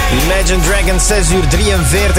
Imagine Dragons, 6:43.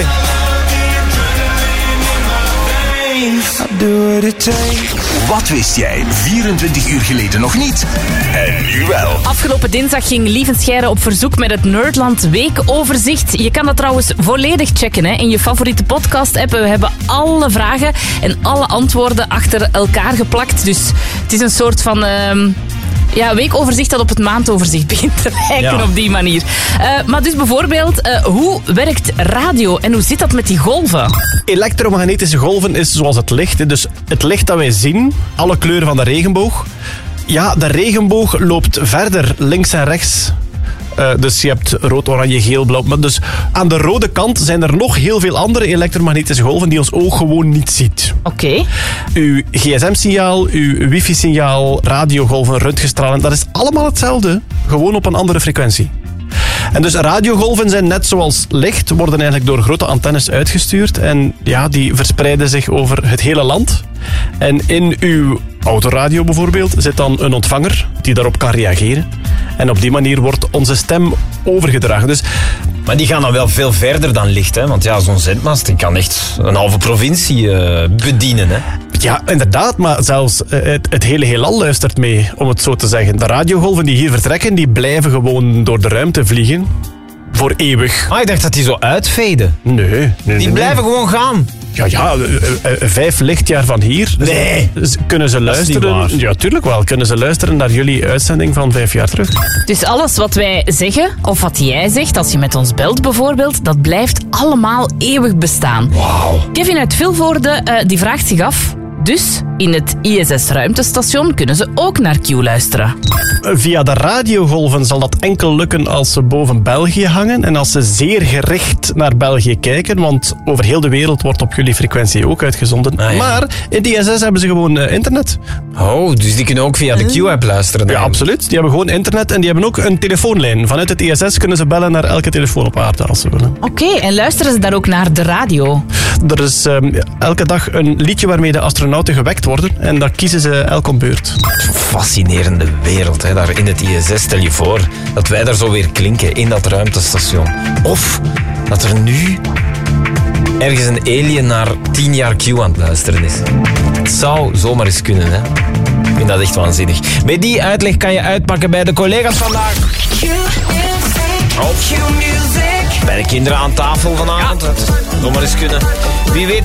Wat wist jij 24 uur geleden nog niet? En nu wel. Afgelopen dinsdag ging Lieven Scheire op verzoek met het Nerdland weekoverzicht. Je kan dat trouwens volledig checken in je favoriete podcast-app. We hebben alle vragen en alle antwoorden achter elkaar geplakt. Dus het is een soort van... weekoverzicht dat op het maandoverzicht begint te lijken op die manier. Maar dus bijvoorbeeld, hoe werkt radio en hoe zit dat met die golven? Elektromagnetische golven is zoals het licht. Dus het licht dat wij zien, alle kleuren van de regenboog. Ja, de regenboog loopt verder links en rechts. Dus je hebt rood, oranje, geel, blauw. Maar dus aan de rode kant zijn er nog heel veel andere elektromagnetische golven die ons oog gewoon niet ziet. Oké. Uw gsm-signaal, uw wifi-signaal, radiogolven, röntgenstralen, dat is allemaal hetzelfde. Gewoon op een andere frequentie. En dus radiogolven zijn net zoals licht, worden eigenlijk door grote antennes uitgestuurd. En ja, die verspreiden zich over het hele land. En in uw autoradio bijvoorbeeld zit dan een ontvanger die daarop kan reageren. En op die manier wordt onze stem overgedragen. Dus, maar die gaan dan wel veel verder dan licht, hè? Want ja, zo'n zendmast die kan echt een halve provincie bedienen, hè? Ja, inderdaad, maar zelfs het hele heelal luistert mee, om het zo te zeggen. De radiogolven die hier vertrekken, die blijven gewoon door de ruimte vliegen. Voor eeuwig. Ah, ik dacht dat die zo uitveden. Nee. Die blijven gewoon gaan. Ja, 5 lichtjaar van hier. Nee. Kunnen ze luisteren? Ja, tuurlijk wel. Kunnen ze luisteren naar jullie uitzending van 5 jaar terug? Dus alles wat wij zeggen, of wat jij zegt, als je met ons belt bijvoorbeeld, dat blijft allemaal eeuwig bestaan. Wauw. Kevin uit Vilvoorde, die vraagt zich af... Dus in het ISS-ruimtestation kunnen ze ook naar Q luisteren. Via de radiogolven zal dat enkel lukken als ze boven België hangen en als ze zeer gericht naar België kijken, want over heel de wereld wordt op jullie frequentie ook uitgezonden. Ah, ja. Maar in de ISS hebben ze gewoon internet. Oh, dus die kunnen ook via de Q-app luisteren? Ja, absoluut. Die hebben gewoon internet en die hebben ook een telefoonlijn. Vanuit het ISS kunnen ze bellen naar elke telefoon op aarde als ze willen. Oké, en luisteren ze daar ook naar de radio? Er is elke dag een liedje waarmee de astronauten gewekt worden en dat kiezen ze elk om beurt. Fascinerende wereld, hè, daar in het ISS. Stel je voor dat wij daar zo weer klinken in dat ruimtestation. Of dat er nu ergens een alien naar 10 jaar Q aan het luisteren is. Het zou zomaar eens kunnen, hè. Ik vind dat echt waanzinnig. Met die uitleg kan je uitpakken bij de collega's vandaag. Bij de kinderen aan tafel vanavond. Dat zou maar eens kunnen. Wie weet